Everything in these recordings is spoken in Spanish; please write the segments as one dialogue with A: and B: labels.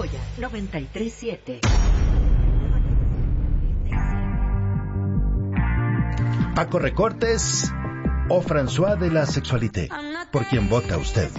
A: Joya 93.7.
B: Paco Recortes o François de la Sexualité. ¿Por quién vota usted?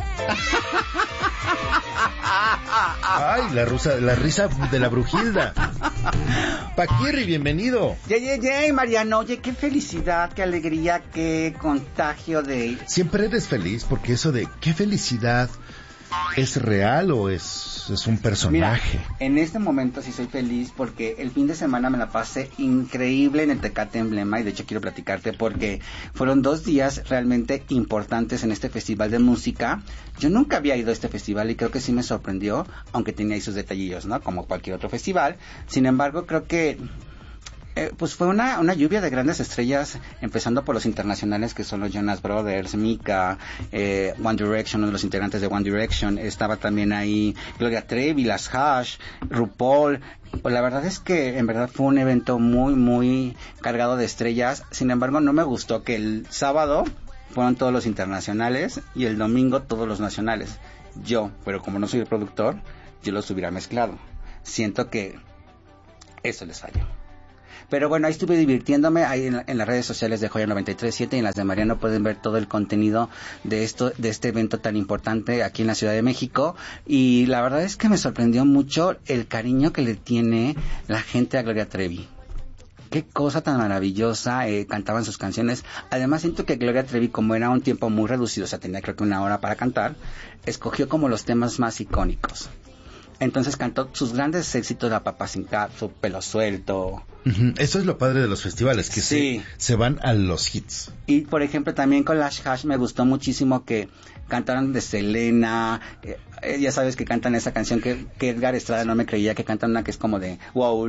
B: Ay, la risa de la Brujilda. Paquirri, bienvenido.
C: Yay, Mariano. Oye, qué felicidad, qué alegría, qué contagio de...
B: Siempre eres feliz porque eso de qué felicidad, ¿es real o es un personaje?
C: Mira, en este momento sí soy feliz porque el fin de semana me la pasé increíble en el Tecate Emblema y de hecho quiero platicarte porque fueron 2 días realmente importantes en este festival de música. Yo nunca había ido a este festival y creo que sí me sorprendió, aunque tenía ahí sus detallillos, ¿no? Como cualquier otro festival. Sin embargo, creo que pues fue una lluvia de grandes estrellas, empezando por los internacionales que son los Jonas Brothers, Mika, One Direction, uno de los integrantes de One Direction, estaba también ahí Gloria Trevi, Las Hash, RuPaul. Pues la verdad es que en verdad fue un evento muy, muy cargado de estrellas. Sin embargo, no me gustó que el sábado fueron todos los internacionales y el domingo todos los nacionales. Pero como no soy el productor, yo los hubiera mezclado. Siento que eso les falló. Pero bueno, ahí estuve divirtiéndome, ahí en las redes sociales de Joya 93.7 y en las de Mariano pueden ver todo el contenido de este evento tan importante aquí en la Ciudad de México. Y la verdad es que me sorprendió mucho el cariño que le tiene la gente a Gloria Trevi. Qué cosa tan maravillosa, cantaban sus canciones. Además siento que Gloria Trevi, como era un tiempo muy reducido, o sea, tenía creo que 1 hora para cantar, escogió como los temas más icónicos. Entonces cantó sus grandes éxitos, La Papa Sin Su Pelo Suelto.
B: Eso es lo padre de los festivales, que
C: sí,
B: se van a los hits.
C: Y por ejemplo también con Las Hash me gustó muchísimo que cantaron de Selena. Ya sabes que cantan esa canción que Edgar Estrada no me creía, que cantan una que es como de wow.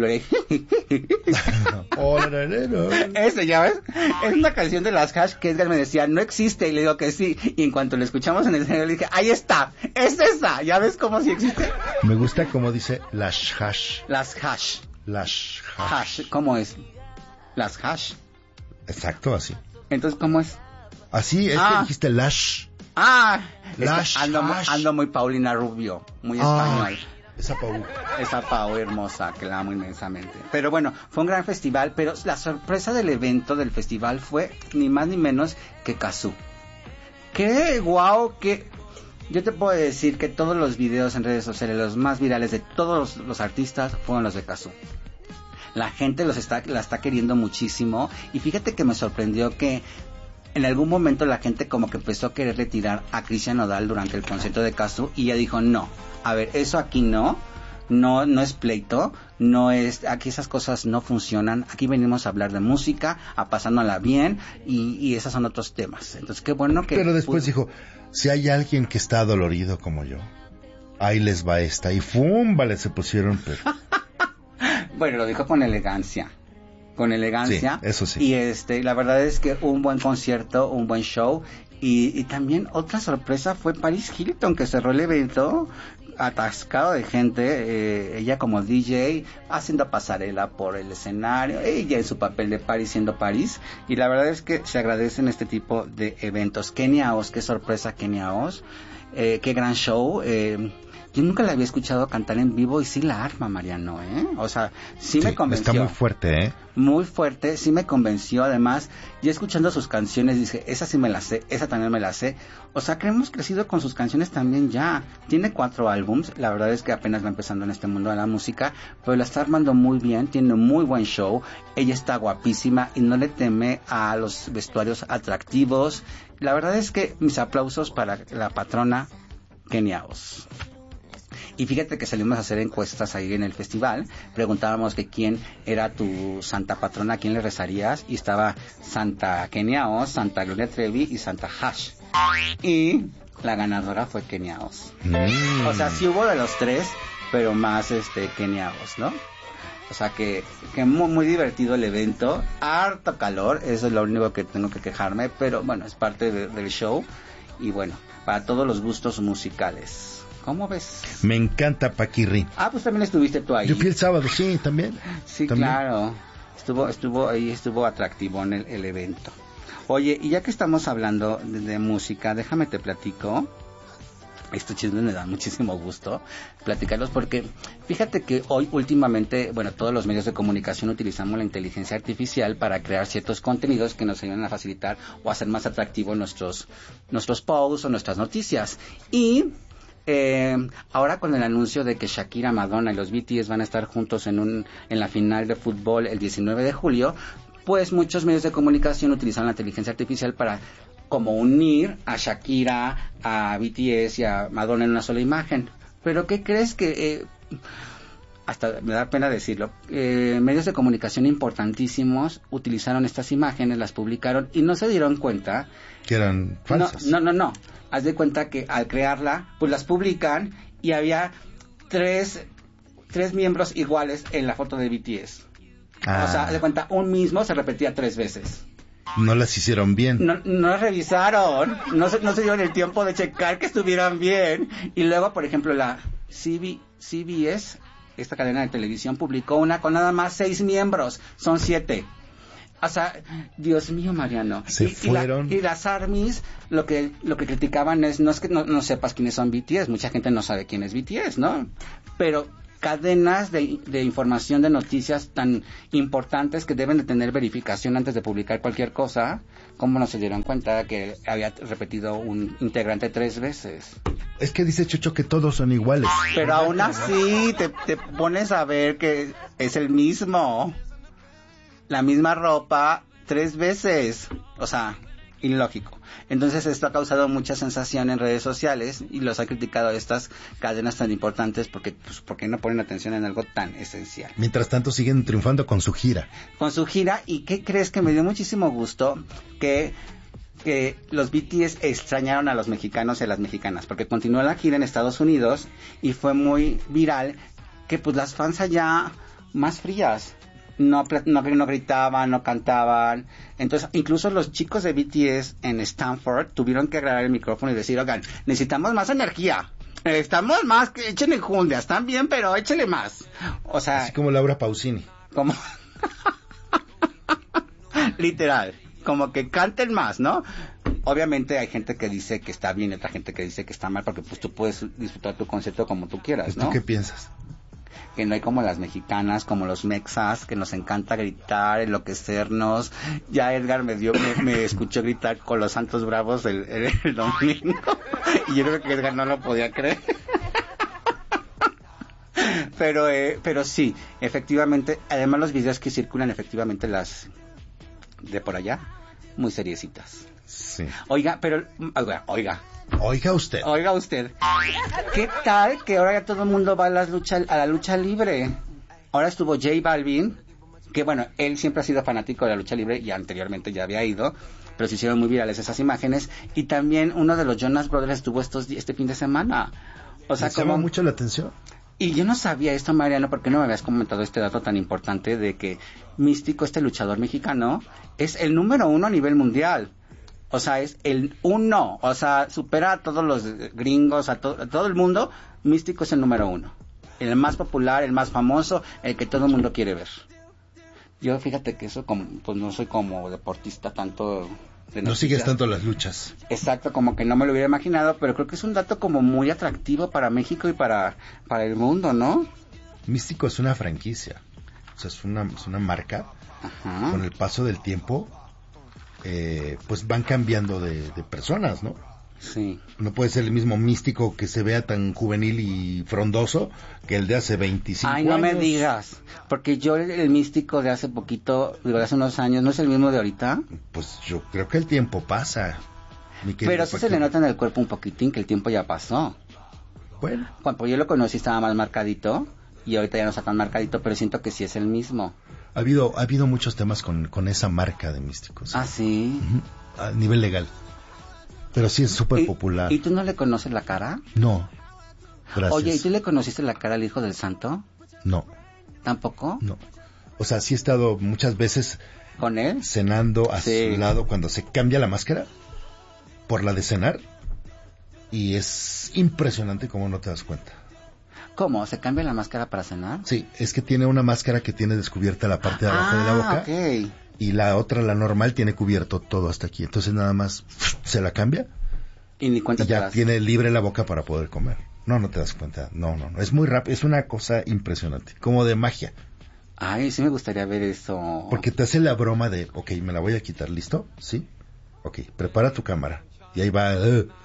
C: Ese, ¿ya ves? Es una canción de Las Hash que Edgar me decía no existe, y le digo que sí, y en cuanto lo escuchamos en el escenario le dije ahí está, es esa. ¿Ya ves cómo sí existe?
B: Me gusta como dice Las Hash.
C: Las Hash.
B: Las
C: Hash. ¿Cómo es? Las Hash.
B: Exacto, así.
C: Entonces, ¿cómo es?
B: Así, es que dijiste Lash.
C: Lash ando muy Paulina Rubio, muy español. Esa Pau hermosa, que la amo inmensamente. Pero bueno, fue un gran festival, pero la sorpresa del evento, del festival, fue ni más ni menos que Cazzu. ¡Qué guau! Yo te puedo decir que todos los videos en redes sociales, los más virales de todos los artistas, fueron los de Cazzu. La gente la está queriendo muchísimo. Y fíjate que me sorprendió que en algún momento la gente como que empezó a querer retirar a Cristian Nodal durante el concierto de Cazzu. Y ella dijo, no, a ver, eso aquí no es pleito, no es, aquí esas cosas no funcionan, aquí venimos a hablar de música, a pasándola bien, y esos son otros temas. Entonces qué bueno que...
B: Pero después dijo, si hay alguien que está dolorido como yo, ahí les va esta, y ¡fum! Vale, se pusieron...
C: Bueno, lo dijo con elegancia. Sí,
B: eso sí.
C: Y la verdad es que un buen concierto, un buen show. Y también otra sorpresa fue Paris Hilton, que cerró el evento atascado de gente, ella como DJ haciendo pasarela por el escenario, ella en su papel de Paris siendo Paris, y la verdad es que se agradecen este tipo de eventos. Kenia Os, qué sorpresa Kenia Os, qué gran show. Yo nunca la había escuchado cantar en vivo y sí la arma, Mariano, O sea, sí me convenció.
B: Está muy fuerte,
C: Muy fuerte, sí me convenció. Además, ya escuchando sus canciones, dije, esa sí me la sé, esa también me la sé. O sea, que hemos crecido con sus canciones también ya. Tiene 4 álbums, la verdad es que apenas va empezando en este mundo de la música, pero la está armando muy bien, tiene un muy buen show. Ella está guapísima y no le teme a los vestuarios atractivos. La verdad es que mis aplausos para la patrona Kenia Os. Y fíjate que salimos a hacer encuestas ahí en el festival, preguntábamos que quién era tu santa patrona, a quién le rezarías, y estaba Santa Kenia Os, Santa Gloria Trevi y Santa Hash. Y la ganadora fue Kenia Os. O sea, sí hubo de los 3, pero más Kenia Os, ¿no? O sea que muy, muy divertido el evento, harto calor, eso es lo único que tengo que quejarme, pero bueno, es parte del show, y bueno, para todos los gustos musicales. ¿Cómo ves?
B: Me encanta Paquirri.
C: Pues también estuviste tú ahí.
B: Yo fui el sábado, sí, también.
C: Sí,
B: ¿También?
C: Claro. Estuvo atractivo en el evento. Oye, y ya que estamos hablando de música, déjame te platico Estos chismes me dan muchísimo gusto platicarlos porque fíjate que hoy últimamente, bueno, todos los medios de comunicación utilizamos la inteligencia artificial para crear ciertos contenidos que nos ayudan a facilitar o hacer más atractivos nuestros posts o nuestras noticias. Y ahora con el anuncio de que Shakira, Madonna y los BTS van a estar juntos en la final de fútbol el 19 de julio, pues muchos medios de comunicación utilizan la inteligencia artificial para como unir a Shakira, a BTS y a Madonna en una sola imagen. Pero ¿qué crees que hasta me da pena decirlo, medios de comunicación importantísimos utilizaron estas imágenes, las publicaron y no se dieron cuenta
B: que eran falsas?
C: No. Haz de cuenta que al crearla, pues las publican y había tres miembros iguales en la foto de BTS. O sea, haz de cuenta, un mismo se repetía 3 veces.
B: No las hicieron bien.
C: No las revisaron, no se dieron el tiempo de checar que estuvieran bien. Y luego, por ejemplo, la CBS, esta cadena de televisión, publicó una con nada más 6 miembros, son 7. O sea, Dios mío, Mariano.
B: Se fueron.
C: Y las ARMYs, lo que criticaban no es que no sepas quiénes son BTS, mucha gente no sabe quién es BTS, ¿no? Pero cadenas de información de noticias tan importantes que deben de tener verificación antes de publicar cualquier cosa, ¿cómo no se dieron cuenta que había repetido un integrante 3 veces?
B: Es que dice Chucho que todos son iguales.
C: Pero aún así te pones a ver que es el mismo, la misma ropa 3 veces, o sea, ilógico. Entonces esto ha causado mucha sensación en redes sociales y los ha criticado estas cadenas tan importantes porque no ponen atención en algo tan esencial.
B: Mientras tanto siguen triunfando con su gira.
C: ¿Y qué crees? Que me dio muchísimo gusto que los BTS extrañaron a los mexicanos y a las mexicanas, porque continuó la gira en Estados Unidos y fue muy viral que pues las fans allá más frías no gritaban, no cantaban. Entonces, incluso los chicos de BTS en Stanford tuvieron que agarrar el micrófono y decir, oigan, necesitamos más energía. Necesitamos más, que échenle juntas, están bien, pero échenle más. O sea...
B: Así como Laura Pausini.
C: Como... Literal. Como que canten más, ¿no? Obviamente hay gente que dice que está bien y otra gente que dice que está mal, porque pues tú puedes disfrutar tu concierto como tú quieras, ¿no?
B: ¿Tú qué piensas?
C: Que no hay como las mexicanas, como los mexas, que nos encanta gritar, enloquecernos. Ya Edgar me escuchó gritar con los Santos Bravos el domingo, y yo creo que Edgar no lo podía creer. Pero sí, efectivamente, además los videos que circulan, efectivamente las de por allá, muy seriecitas.
B: Sí.
C: Oiga usted, ¿qué tal que ahora ya todo el mundo va a la lucha libre? Ahora estuvo J Balvin, que bueno, él siempre ha sido fanático de la lucha libre y anteriormente ya había ido, pero se hicieron muy virales esas imágenes. Y también uno de los Jonas Brothers estuvo este fin de semana. O sea,
B: ¿me llama mucho la atención?
C: Y yo no sabía esto, Mariano, ¿por qué no me habías comentado este dato tan importante de que Místico, este luchador mexicano, es el número 1 a nivel mundial? O sea, es el 1, o sea, supera a todos los gringos, a todo el mundo. Místico es el número 1, el más popular, el más famoso, el que todo el mundo quiere ver. Yo fíjate que eso, pues no soy como deportista tanto de noticias.
B: No sigues tanto las luchas.
C: Exacto, como que no me lo hubiera imaginado, pero creo que es un dato como muy atractivo para México y para el mundo, ¿no?
B: Místico es una franquicia, o sea, es una marca. Ajá. Con el paso del tiempo, pues van cambiando de personas, ¿no?
C: Sí.
B: No puede ser el mismo Místico que se vea tan juvenil y frondoso que el de hace 25 años.
C: Ay, no me digas, porque yo el Místico de hace poquito, de hace unos años, ¿no es el mismo de ahorita?
B: Pues yo creo que el tiempo pasa.
C: Pero sí se le nota en el cuerpo un poquitín que el tiempo ya pasó.
B: Bueno.
C: Cuando yo lo conocí estaba más marcadito y ahorita ya no está tan marcadito, pero siento que sí es el mismo.
B: Ha habido muchos temas con esa marca de Místicos.
C: Ah, sí.
B: Uh-huh. A nivel legal. Pero sí es súper popular.
C: ¿Y tú no le conoces la cara?
B: No. Gracias.
C: Oye, ¿y tú le conociste la cara al Hijo del Santo?
B: No.
C: ¿Tampoco?
B: No. O sea, sí he estado muchas veces
C: ¿con él?
B: Cenando a su lado cuando se cambia la máscara por la de cenar. Y es impresionante cómo no te das cuenta.
C: ¿Cómo? ¿Se cambia la máscara para cenar?
B: Sí, es que tiene una máscara que tiene descubierta la parte de abajo de la boca.
C: Okay.
B: Y la otra, la normal, tiene cubierto todo hasta aquí. Entonces nada más se la cambia
C: Y ni cuenta
B: y ya tiene libre la boca para poder comer. No te das cuenta. No. Es muy rápido. Es una cosa impresionante. Como de magia.
C: Ay, sí me gustaría ver eso.
B: Porque te hace la broma de, ok, me la voy a quitar, ¿listo? ¿Sí? Ok, prepara tu cámara. Y ahí va.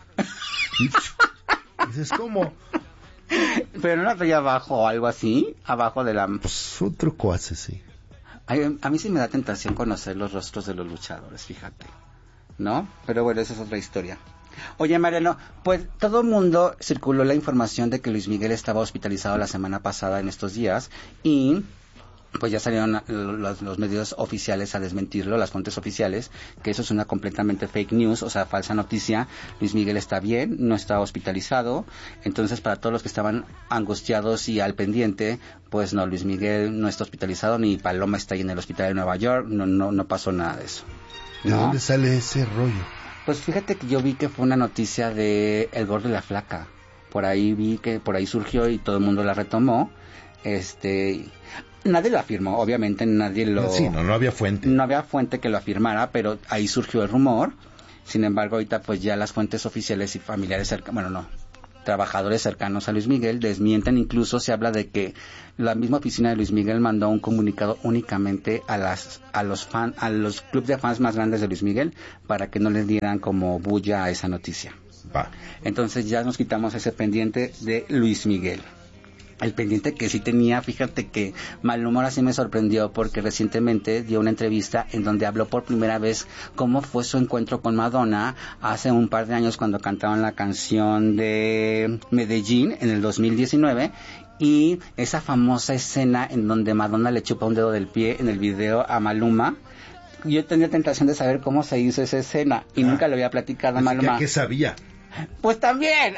B: Dices, ¿cómo?
C: Pero no la traía abajo o algo así, abajo de la...
B: Pues un truco hace, sí.
C: Ay, a mí sí me da tentación conocer los rostros de los luchadores, fíjate. ¿No? Pero bueno, esa es otra historia. Oye, Mariano, pues todo el mundo circuló la información de que Luis Miguel estaba hospitalizado la semana pasada en estos días y pues ya salieron los medios oficiales a desmentirlo, las fuentes oficiales, que eso es una completamente fake news, o sea, falsa noticia. Luis Miguel está bien, no está hospitalizado. Entonces, para todos los que estaban angustiados y al pendiente, pues no, Luis Miguel no está hospitalizado, ni Paloma está ahí en el hospital de Nueva York, no pasó nada de eso.
B: ¿De dónde sale ese rollo?
C: Pues fíjate que yo vi que fue una noticia de El Gordo y la Flaca. Por ahí vi que por ahí surgió y todo el mundo la retomó. Nadie lo afirmó, obviamente nadie lo...
B: Sí, no había fuente.
C: No había fuente que lo afirmara, pero ahí surgió el rumor. Sin embargo, ahorita pues ya las fuentes oficiales y familiares trabajadores cercanos a Luis Miguel desmienten. Incluso se habla de que la misma oficina de Luis Miguel mandó un comunicado únicamente a los clubes de fans más grandes de Luis Miguel para que no les dieran como bulla a esa noticia.
B: Va.
C: Entonces ya nos quitamos ese pendiente de Luis Miguel. El pendiente que sí tenía, fíjate que Maluma sí me sorprendió porque recientemente dio una entrevista en donde habló por primera vez cómo fue su encuentro con Madonna hace un par de años cuando cantaban la canción de Medellín en el 2019 y esa famosa escena en donde Madonna le chupa un dedo del pie en el video a Maluma. Yo tenía tentación de saber cómo se hizo esa escena y nunca le había platicado a Maluma.
B: ¿Qué sabía?
C: Pues también.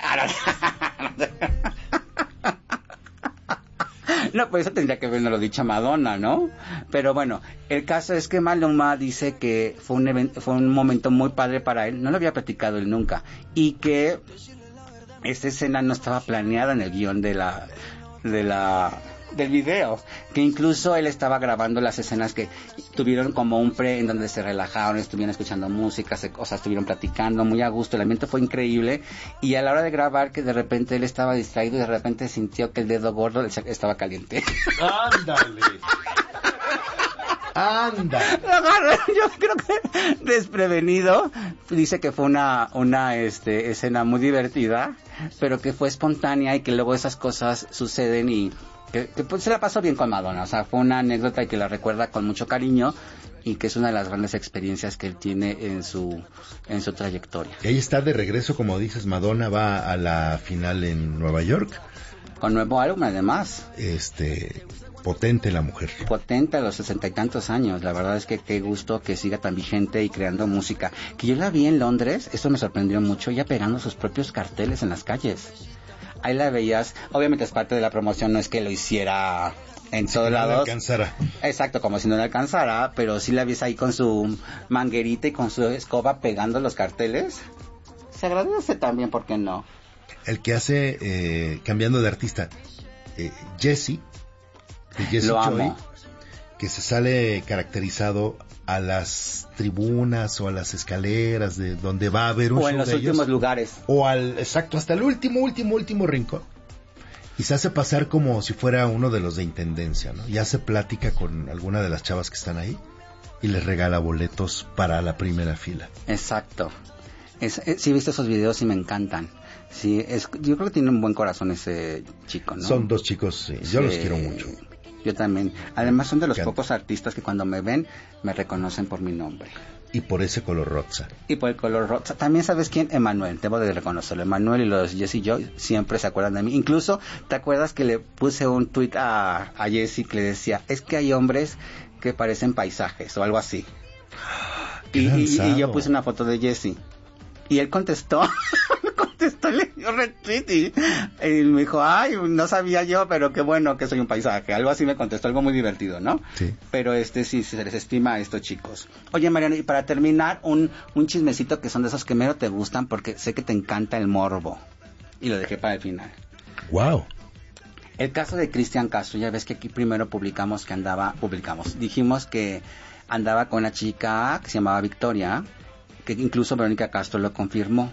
C: No, pues eso tendría que haberlo dicho Madonna, ¿no? Pero bueno, el caso es que Maluma dice que fue un momento muy padre para él, no lo había platicado él nunca, y que esta escena no estaba planeada en el guión del video, que incluso él estaba grabando las escenas que tuvieron como un pre en donde se relajaron, estuvieron escuchando música, estuvieron platicando muy a gusto, el ambiente fue increíble y a la hora de grabar que de repente él estaba distraído y de repente sintió que el dedo gordo estaba caliente.
B: ¡Ándale! ¡Anda!
C: Yo creo que desprevenido. Dice que fue una escena muy divertida, pero que fue espontánea y que luego esas cosas suceden y que pues se la pasó bien con Madonna, o sea, fue una anécdota y que la recuerda con mucho cariño y que es una de las grandes experiencias que él tiene en su trayectoria.
B: Y ahí está de regreso, como dices, Madonna va a la final en Nueva York.
C: Con nuevo álbum, además.
B: Potente la mujer.
C: Potente a los 60 y tantos años. La verdad es que qué gusto que siga tan vigente y creando música. Que yo la vi en Londres, esto me sorprendió mucho, ella pegando sus propios carteles en las calles. Ahí la veías, obviamente es parte de la promoción, no es que lo hiciera en todos lados.
B: No alcanzara.
C: Exacto, como si no le alcanzara, pero sí la ves ahí con su manguerita y con su escoba pegando los carteles. Se agradece también, ¿por qué no?
B: El que hace, cambiando de artista, Jesse
C: lo
B: Joy,
C: amo.
B: Que se sale caracterizado a las tribunas o a las escaleras de donde va a haber un show de ellos.
C: O en los últimos lugares.
B: O exacto, hasta el último rincón. Y se hace pasar como si fuera uno de los de intendencia, ¿no? Y hace plática con alguna de las chavas que están ahí y les regala boletos para la primera fila.
C: Exacto. Sí, he visto esos videos y me encantan. Sí, yo creo que tiene un buen corazón ese chico, ¿no?
B: Son dos chicos, sí, yo los quiero mucho.
C: Yo también. Además son de los pocos artistas que cuando me ven me reconocen por mi nombre.
B: Y por ese color rosa.
C: Y por el color rosa. También, ¿sabes quién? Emanuel. Debo de reconocerlo. Emanuel y los Jesse Joy siempre se acuerdan de mí. Incluso, ¿te acuerdas que le puse un tweet a Jesse que le decía, es que hay hombres que parecen paisajes o algo así? Y yo puse una foto de Jesse. Y él contestó, le dio retweet y me dijo, ay, no sabía yo, pero qué bueno que soy un paisaje. Algo así me contestó, algo muy divertido, ¿no? Sí. Pero sí, se les estima a estos chicos. Oye, Mariano, y para terminar, un chismecito que son de esos que mero te gustan porque sé que te encanta el morbo. Y lo dejé para el final.
B: Wow.
C: El caso de Cristian Castro, ya ves que aquí primero dijimos que andaba con una chica que se llamaba Victoria, que incluso Verónica Castro lo confirmó.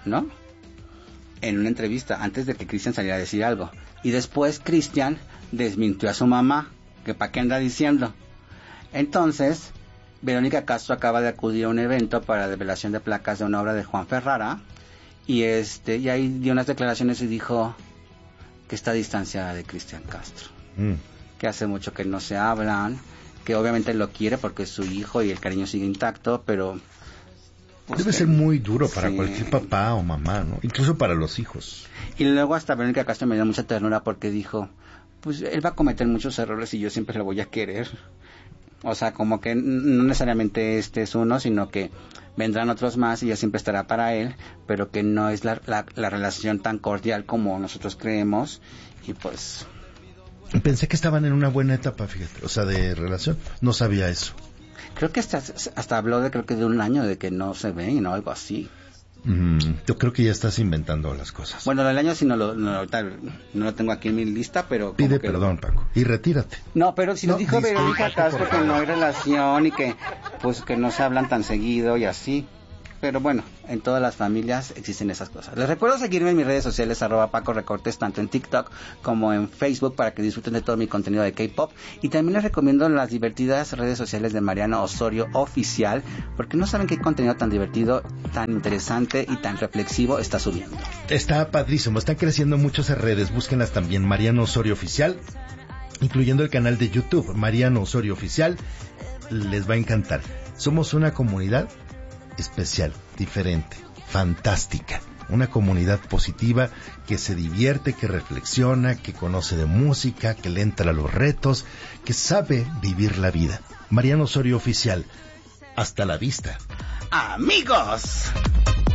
C: ¿no? En una entrevista, antes de que Cristian saliera a decir algo. Y después Cristian desmintió a su mamá, que para qué anda diciendo. Entonces, Verónica Castro acaba de acudir a un evento para develación de placas de una obra de Juan Ferrara, y ahí dio unas declaraciones y dijo que está distanciada de Cristian Castro, que hace mucho que no se hablan, que obviamente lo quiere porque es su hijo y el cariño sigue intacto, pero
B: pues debe ser muy duro para cualquier papá o mamá, ¿no? Incluso para los hijos.
C: Y luego hasta Verónica Castro me dio mucha ternura porque dijo, pues él va a cometer muchos errores y yo siempre lo voy a querer. O sea, como que no necesariamente este es uno, sino que vendrán otros más y ella siempre estará para él, pero que no es la relación tan cordial como nosotros creemos. Y pues...
B: Pensé que estaban en una buena etapa, fíjate, o sea, de relación. No sabía eso.
C: Creo que hasta habló de un año de que no se ven, ¿no? Algo así.
B: Yo creo que ya estás inventando las cosas.
C: Bueno, del año sí no lo tengo aquí en mi lista, pero...
B: Pide perdón, Paco, y retírate.
C: No, pero si lo dijo Verónica Castro que no hay relación y que pues que no se hablan tan seguido y así. Pero bueno, en todas las familias existen esas cosas. Les recuerdo seguirme en mis redes sociales, @PacoRecortes, tanto en TikTok como en Facebook, para que disfruten de todo mi contenido de K-Pop. Y también les recomiendo las divertidas redes sociales de Mariano Osorio Oficial, porque no saben qué contenido tan divertido, tan interesante y tan reflexivo está subiendo.
B: Está padrísimo, están creciendo muchas redes, búsquenlas también, Mariano Osorio Oficial, incluyendo el canal de YouTube, Mariano Osorio Oficial, les va a encantar. Somos una comunidad especial, diferente, fantástica, una comunidad positiva que se divierte, que reflexiona, que conoce de música, que le entra a los retos, que sabe vivir la vida. Mariano Osorio Oficial, hasta la vista,
C: amigos.